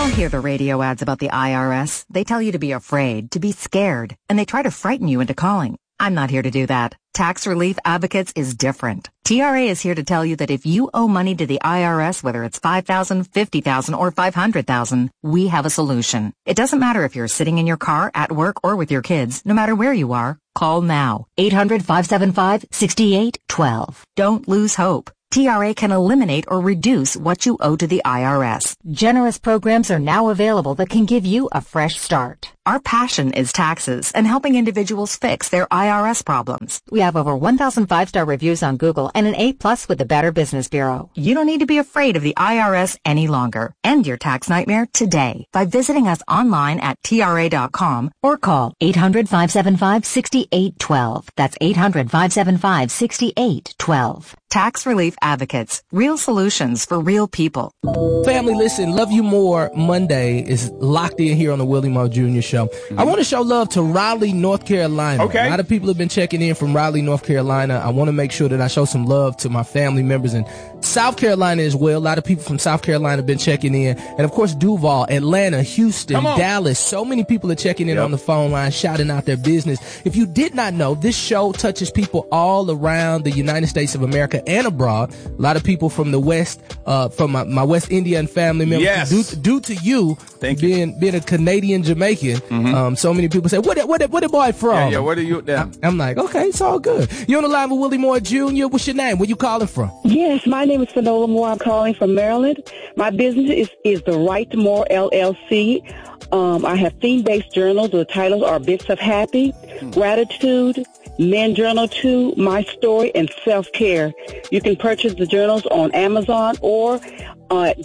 all hear the radio ads about the IRS. They tell you to be afraid, to be scared, and they try to frighten you into calling. I'm not here to do that. Tax Relief Advocates is different. TRA is here to tell you that if you owe money to the IRS, whether it's $5,000, $50,000, or $500,000, we have a solution. It doesn't matter if you're sitting in your car, at work, or with your kids. No matter where you are, call now. 800-575-6812. Don't lose hope. TRA can eliminate or reduce what you owe to the IRS. Generous programs are now available that can give you a fresh start. Our passion is taxes and helping individuals fix their IRS problems. We have over 1,000 5-star reviews on Google and an A+ with the Better Business Bureau. You don't need to be afraid of the IRS any longer. End your tax nightmare today by visiting us online at TRA.com or call 800-575-6812. That's 800-575-6812. Tax Relief Advocates. Real solutions for real people. Family, listen, Love You More Monday is locked in here on the Willie Moore Jr. Show. I want to show love to Raleigh, North Carolina. Okay. A lot of people have been checking in from Raleigh, North Carolina. I want to make sure that I show some love to my family members in South Carolina as well. A lot of people from South Carolina have been checking in. And, of course, Duval, Atlanta, Houston, Dallas. So many people are checking in on the phone line, shouting out their business. If you did not know, this show touches people all around the United States of America and abroad. A lot of people from the West, from my West Indian family members. Yes. Due to you, being a Canadian Jamaican, so many people say, where the boy from? Yeah, where are you now? I'm like, okay, it's all good. You're on the line with Willie Moore Jr. What's your name? Where you calling from? Yes, my name is Finola Moore. I'm calling from Maryland. My business is The Right More LLC. I have theme-based journals. The titles are Bits of Happy, Gratitude, Men Journal 2, My Story, and Self-Care. You can purchase the journals on Amazon or at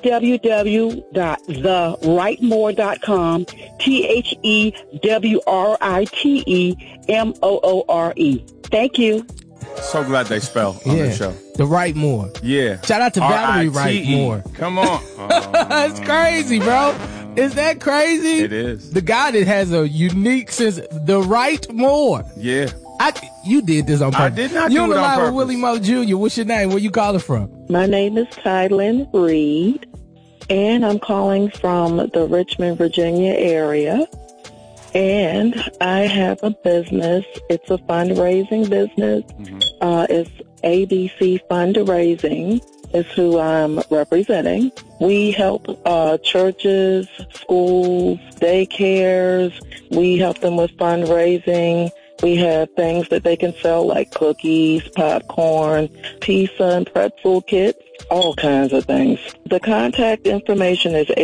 www.therightmore.com, THEWRITEMOORE. Thank you. So glad they spell on the show. The Right More. Yeah. Shout out to Valerie Wright Moore. Come on. That's crazy, bro. Is that crazy? It is. The guy that has a unique sense, The Right More. Yeah. You did this on purpose. I did not You're do it on line purpose. with Willie Moore Jr. What's your name? Where you calling from? My name is Tylen Reed, and I'm calling from the Richmond, Virginia area. And I have a business. It's a fundraising business. It's ABC Fundraising is who I'm representing. We help churches, schools, daycares. We help them with fundraising. We have things that they can sell like cookies, popcorn, pizza and pretzel kits, all kinds of things. The contact information is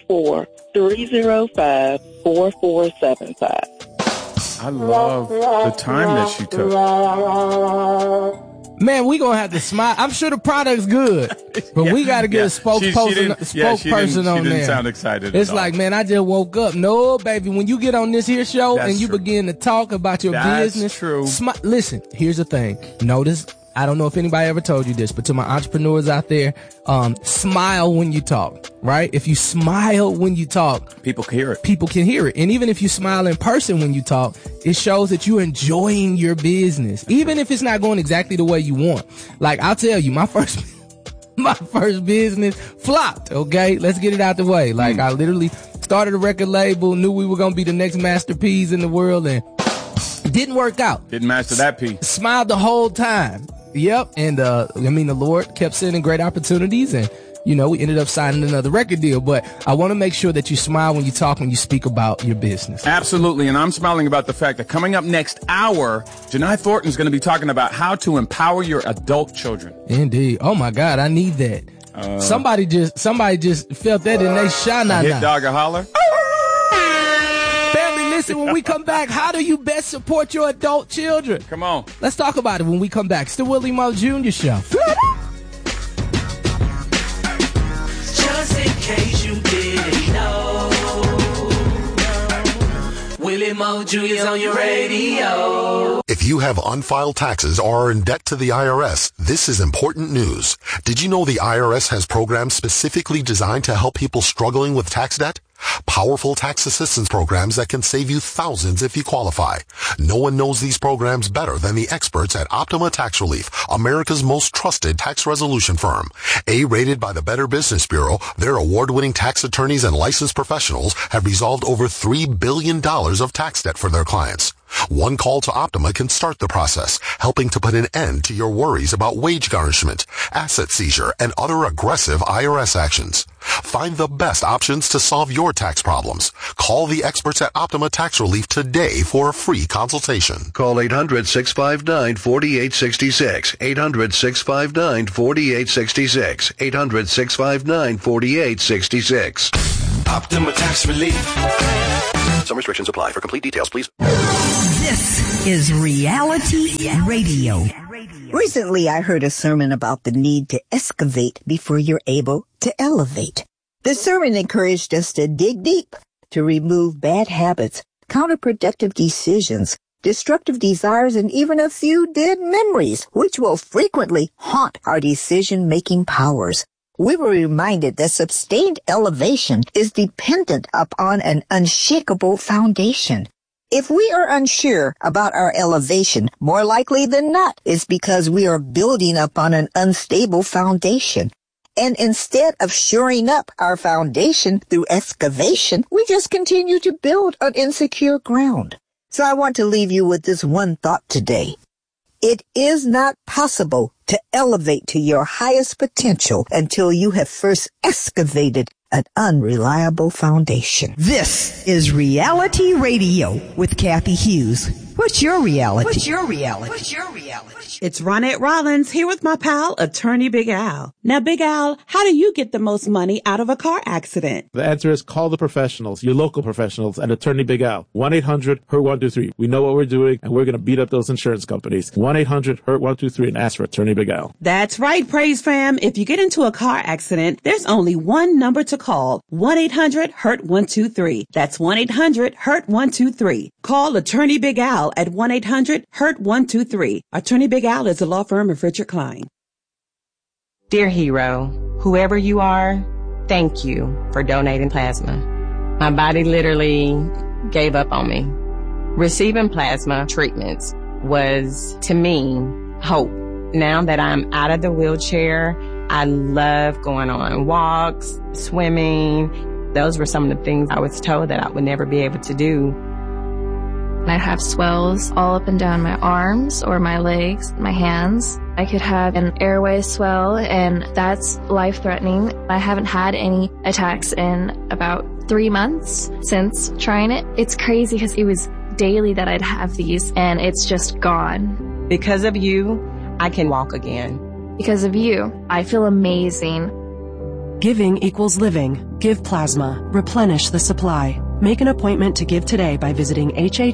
804-305-4475. I love the time that she took. Man, we gonna have to smile. I'm sure the product's good, but we gotta get a spokesperson on there. She didn't sound excited. It's like, man, I just woke up. No, baby, when you get on this here show and you begin to talk about your business, true. Listen, here's the thing. Notice, I don't know if anybody ever told you this, but to my entrepreneurs out there, smile when you talk, right? If you smile when you talk, people can hear it. People can hear it. And even if you smile in person when you talk, it shows that you're enjoying your business, even if it's not going exactly the way you want. Like, I'll tell you, my first business flopped. Okay. Let's get it out the way. Like, I literally started a record label, knew we were going to be the next Master P's in the world, and it didn't work out. Didn't master that P. Smiled the whole time. Yep. And, the Lord kept sending great opportunities, and, we ended up signing another record deal. But I want to make sure that you smile when you talk, when you speak about your business. Absolutely. And I'm smiling about the fact that coming up next hour, Janai Thornton is going to be talking about how to empower your adult children. Indeed. Oh my God. I need that. Somebody just felt that in they shana. Hit dog or holler. Family, listen, when we come back, how do you best support your adult children? Come on. Let's talk about it when we come back. It's the Willie Moore Jr. Show. Just in case you didn't know, Willie Moore Jr. is on your radio. If you have unfiled taxes or are in debt to the IRS, this is important news. Did you know the IRS has programs specifically designed to help people struggling with tax debt? Powerful tax assistance programs that can save you thousands if you qualify. No one knows these programs better than the experts at Optima Tax Relief, America's most trusted tax resolution firm. A-rated by the Better Business Bureau, their award-winning tax attorneys and licensed professionals have resolved over $3 billion of tax debt for their clients. One call to Optima can start the process, helping to put an end to your worries about wage garnishment, asset seizure, and other aggressive IRS actions. Find the best options to solve your tax problems. Call the experts at Optima Tax Relief today for a free consultation. Call 800-659-4866. 800-659-4866. 800-659-4866. Optima Tax Relief. Some restrictions apply. For complete details, please. This is Reality Radio. Recently, I heard a sermon about the need to excavate before you're able to elevate. The sermon encouraged us to dig deep, to remove bad habits, counterproductive decisions, destructive desires, and even a few dead memories, which will frequently haunt our decision-making powers. We were reminded that sustained elevation is dependent upon an unshakable foundation. If we are unsure about our elevation, more likely than not, it's because we are building upon an unstable foundation. And instead of shoring up our foundation through excavation, we just continue to build on insecure ground. So I want to leave you with this one thought today. It is not possible to elevate to your highest potential until you have first excavated an unreliable foundation. This is Reality Radio with Kathy Hughes. What's your reality? It's Ronette Rollins here with my pal, Attorney Big Al. Now, Big Al, how do you get the most money out of a car accident? The answer is call the professionals, your local professionals, and Attorney Big Al. 1-800-HURT-123. We know what we're doing, and we're going to beat up those insurance companies. 1-800-HURT-123 and ask for Attorney Big Al. That's right, Praise Fam. If you get into a car accident, there's only one number to call. 1-800-HURT-123. That's 1-800-HURT-123. Call Attorney Big Al at 1-800-HURT-123. Attorney Big Al is a law firm of Richard Klein. Dear hero, whoever you are, thank you for donating plasma. My body literally gave up on me. Receiving plasma treatments was, to me, hope. Now that I'm out of the wheelchair, I love going on walks, swimming. Those were some of the things I was told that I would never be able to do. I have swells all up and down my arms or my legs, my hands. I could have an airway swell, and that's life-threatening. I haven't had any attacks in about 3 months since trying it. It's crazy because it was daily that I'd have these, and it's just gone. Because of you, I can walk again. Because of you, I feel amazing. Giving equals living. Give plasma. Replenish the supply. Make an appointment to give today by visiting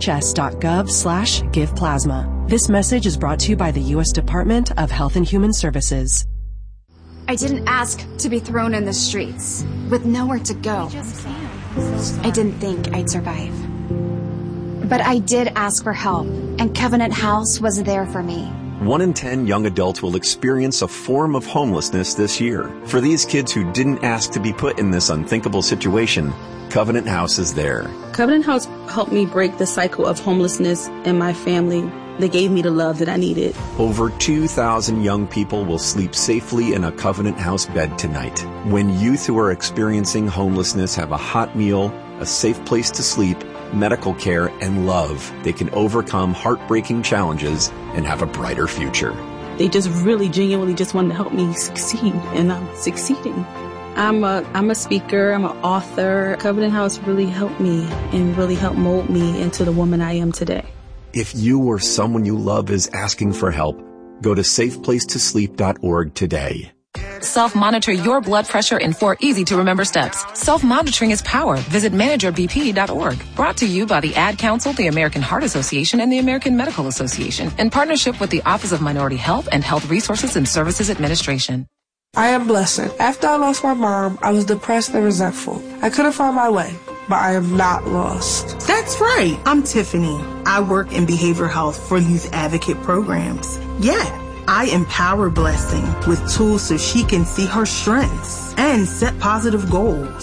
hhs.gov/giveplasma. This message is brought to you by the U.S. Department of Health and Human Services. I didn't ask to be thrown in the streets with nowhere to go. I didn't think I'd survive. But I did ask for help, and Covenant House was there for me. 1 in 10 young adults will experience a form of homelessness this year. For these kids who didn't ask to be put in this unthinkable situation, Covenant House is there. Covenant House helped me break the cycle of homelessness in my family. They gave me the love that I needed. Over 2,000 young people will sleep safely in a Covenant House bed tonight. When youth who are experiencing homelessness have a hot meal, a safe place to sleep, medical care, and love, they can overcome heartbreaking challenges and have a brighter future. They just really genuinely just wanted to help me succeed, and I'm succeeding. I'm a speaker, I'm an author. Covenant House really helped me and really helped mold me into the woman I am today. If you or someone you love is asking for help, go to safeplacetosleep.org today. Self-monitor your blood pressure in 4 easy-to-remember steps. Self-monitoring is power. Visit managerbp.org. Brought to you by the Ad Council, the American Heart Association, and the American Medical Association, in partnership with the Office of Minority Health and Health Resources and Services Administration. I am Blessing. After I lost my mom, I was depressed and resentful. I couldn't find my way, but I am not lost. That's right. I'm Tiffany. I work in behavioral health for youth advocate programs. Yeah, I empower Blessing with tools so she can see her strengths and set positive goals.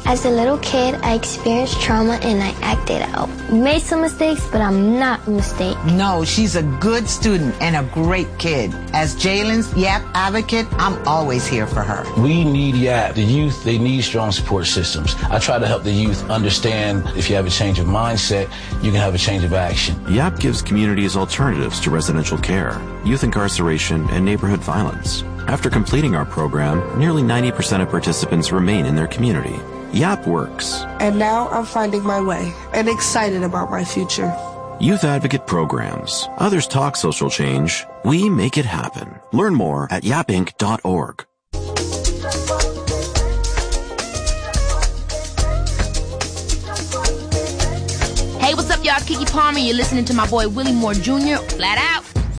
As a little kid, I experienced trauma and I acted out. Made some mistakes, but I'm not a mistake. No, she's a good student and a great kid. As Jalen's YAP advocate, I'm always here for her. We need YAP. The youth, they need strong support systems. I try to help the youth understand if you have a change of mindset, you can have a change of action. YAP gives communities alternatives to residential care, youth incarceration, and neighborhood violence. After completing our program, nearly 90% of participants remain in their community. YAP works. And now I'm finding my way and excited about my future. Youth Advocate Programs. Others talk social change. We make it happen. Learn more at yapinc.org. Hey, what's up, y'all? Kiki Palmer. You're listening to my boy Willie Moore Jr. Flat Out.